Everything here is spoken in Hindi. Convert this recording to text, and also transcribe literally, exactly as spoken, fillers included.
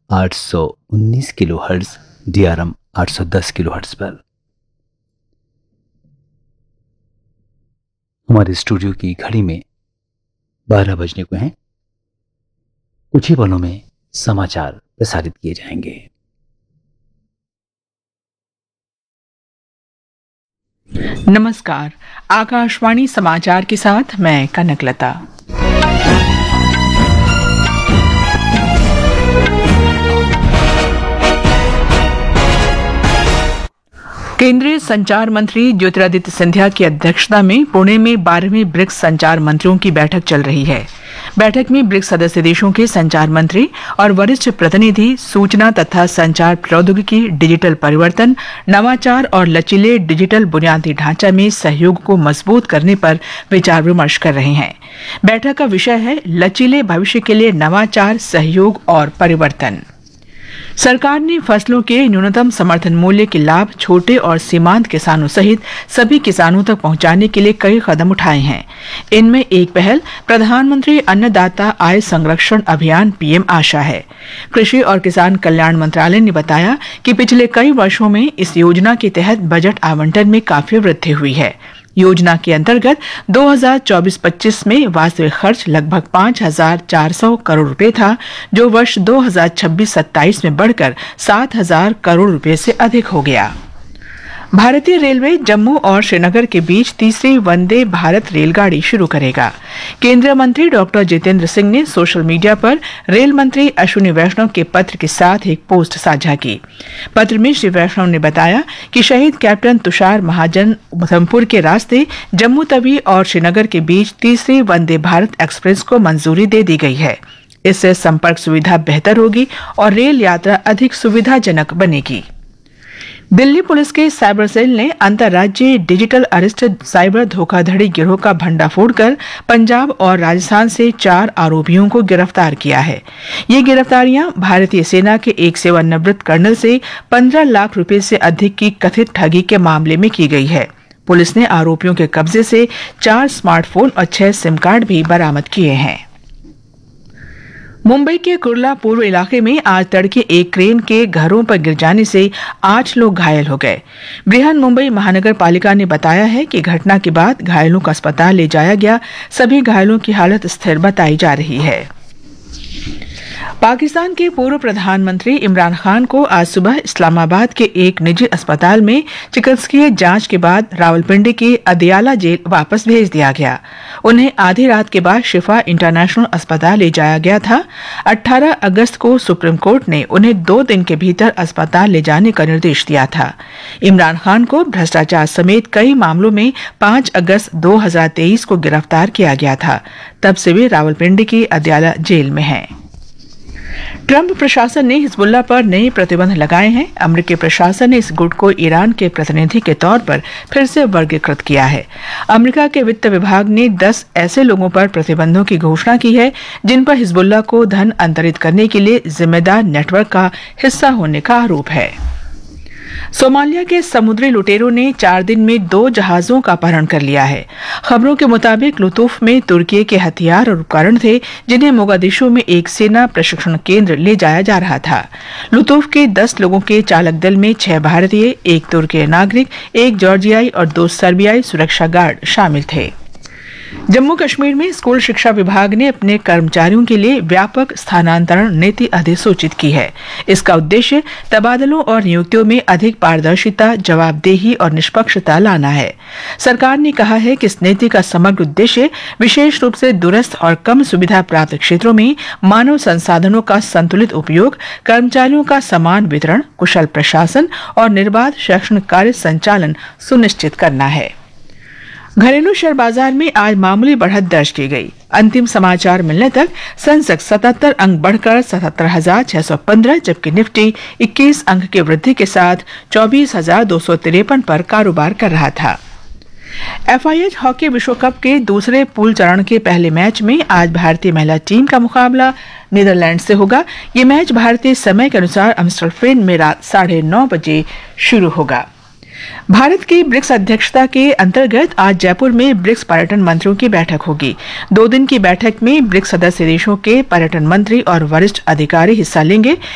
आठ सौ उन्नीस kilo hertz, D R M आठ सौ दस किलो हर्ट्ज पर। हमारे स्टूडियो की घड़ी में बारह बजने को हैं। कुछ ही पलों में समाचार प्रसारित किए जाएंगे। नमस्कार, आकाशवाणी समाचार के साथ मैं कनकलता। केंद्रीय संचार मंत्री ज्योतिरादित्य सिंधिया की अध्यक्षता में पुणे में बारहवीं ब्रिक्स संचार मंत्रियों की बैठक चल रही है। बैठक में ब्रिक्स सदस्य देशों के संचार मंत्री और वरिष्ठ प्रतिनिधि सूचना तथा संचार प्रौद्योगिकी, डिजिटल परिवर्तन, नवाचार और लचीले डिजिटल बुनियादी ढांचा में सहयोग को मजबूत करने पर विचार विमर्श कर रहे हैं। बैठक का विषय है लचीले भविष्य के लिए नवाचार, सहयोग और परिवर्तन। सरकार ने फसलों के न्यूनतम समर्थन मूल्य के लाभ छोटे और सीमांत किसानों सहित सभी किसानों तक पहुंचाने के लिए कई कदम उठाए हैं। इनमें एक पहल प्रधानमंत्री अन्नदाता आय संरक्षण अभियान पी एम आशा है। कृषि और किसान कल्याण मंत्रालय ने बताया कि पिछले कई वर्षों में इस योजना के तहत बजट आवंटन में काफी वृद्धि हुई है। योजना के अंतर्गत दो हज़ार चौबीस पच्चीस में वास्तविक खर्च लगभग पाँच हज़ार चार सौ करोड़ रुपए था, जो वर्ष दो हज़ार छब्बीस सत्ताईस में बढ़कर सात हज़ार करोड़ रुपए से अधिक हो गया। भारतीय रेलवे जम्मू और श्रीनगर के बीच तीसरी वंदे भारत रेलगाड़ी शुरू करेगा। केंद्रीय मंत्री डॉक्टर जितेंद्र सिंह ने सोशल मीडिया पर रेल मंत्री अश्विनी वैष्णव के पत्र के साथ एक पोस्ट साझा की। पत्र में श्री वैष्णव ने बताया कि शहीद कैप्टन तुषार महाजन उधमपुर के रास्ते जम्मू तवी और श्रीनगर के बीच तीसरी वंदे भारत एक्सप्रेस को मंजूरी दे दी गई है। इससे संपर्क सुविधा बेहतर होगी और रेल यात्रा अधिक सुविधाजनक बनेगी। दिल्ली पुलिस के साइबर सेल ने अंतर्राज्यीय डिजिटल अरेस्ट साइबर धोखाधड़ी गिरोह का भंडाफोड़ कर पंजाब और राजस्थान से चार आरोपियों को गिरफ्तार किया है। ये गिरफ्तारियां भारतीय सेना के एक सेवानिवृत्त कर्नल से पंद्रह लाख रुपए से अधिक की कथित ठगी के मामले में की गई है। पुलिस ने आरोपियों के कब्जे से चार स्मार्टफोन और छह सिम कार्ड भी बरामद किए हैं। मुंबई के कुर्ला पूर्व इलाके में आज तड़के एक क्रेन के घरों पर गिर जाने से आठ लोग घायल हो गए। बृहन मुंबई महानगर पालिका ने बताया है कि घटना के बाद घायलों को अस्पताल ले जाया गया। सभी घायलों की हालत स्थिर बताई जा रही है। पाकिस्तान के पूर्व प्रधानमंत्री इमरान खान को आज सुबह इस्लामाबाद के एक निजी अस्पताल में चिकित्सकीय जांच के बाद रावलपिंडी के अदियाला जेल वापस भेज दिया गया। उन्हें आधी रात के बाद शिफा इंटरनेशनल अस्पताल ले जाया गया था। अठारह अगस्त को सुप्रीम कोर्ट ने उन्हें दो दिन के भीतर अस्पताल ले जाने का निर्देश दिया था। इमरान खान को भ्रष्टाचार समेत कई मामलों में पाँच अगस्त दो हज़ार तेईस को गिरफ्तार किया गया था। तब से वे रावलपिंडी की अदियाला जेल में हैं। ट्रंप प्रशासन ने हिजबुल्लाह पर नए प्रतिबंध लगाए हैं। अमेरिकी प्रशासन ने इस गुट को ईरान के प्रतिनिधि के तौर पर फिर से वर्गीकृत किया है। अमेरिका के वित्त विभाग ने दस ऐसे लोगों पर प्रतिबंधों की घोषणा की है जिन पर हिजबुल्लाह को धन अंतरित करने के लिए जिम्मेदार नेटवर्क का हिस्सा होने का आरोप है। सोमालिया के समुद्री लुटेरों ने चार दिन में दो जहाजों का अपहरण कर लिया है। खबरों के मुताबिक लुतूफ में तुर्की के हथियार और उपकरण थे जिन्हें मोगादिशु में एक सेना प्रशिक्षण केंद्र ले जाया जा रहा था। लुतूफ के दस लोगों के चालक दल में छह भारतीय, एक तुर्की नागरिक, एक जॉर्जियाई और दो सर्बियाई सुरक्षा गार्ड शामिल थे। जम्मू कश्मीर में स्कूल शिक्षा विभाग ने अपने कर्मचारियों के लिए व्यापक स्थानांतरण नीति अधिसूचित की है। इसका उद्देश्य तबादलों और नियुक्तियों में अधिक पारदर्शिता, जवाबदेही और निष्पक्षता लाना है। सरकार ने कहा है कि इस नीति का समग्र उद्देश्य विशेष रूप से दूरस्थ और कम सुविधा प्राप्त क्षेत्रों में मानव संसाधनों का संतुलित उपयोग, कर्मचारियों का समान वितरण, कुशल प्रशासन और निर्बाध शैक्षणिक कार्य संचालन सुनिश्चित करना है। घरेलू शेयर बाजार में आज मामूली बढ़त दर्ज की गई। अंतिम समाचार मिलने तक सेंसेक्स सतहत्तर अंक बढ़कर सतहत्तर हजार छह सौ पंद्रह, जबकि निफ्टी इक्कीस अंक की वृद्धि के साथ चौबीस हजार दो सौ तिरपन पर कारोबार कर रहा था। एफ आई एच हॉकी विश्व कप के दूसरे पूल चरण के पहले मैच में आज भारतीय महिला टीम का मुकाबला नीदरलैंड से होगा। ये मैच भारतीय समय के अनुसार एम्स्टर्डम में रात साढ़े नौ बजे शुरू होगा। भारत की ब्रिक्स अध्यक्षता के अंतर्गत आज जयपुर में ब्रिक्स पर्यटन मंत्रियों की बैठक होगी। दो दिन की बैठक में ब्रिक्स सदस्य देशों के पर्यटन मंत्री और वरिष्ठ अधिकारी हिस्सा लेंगे।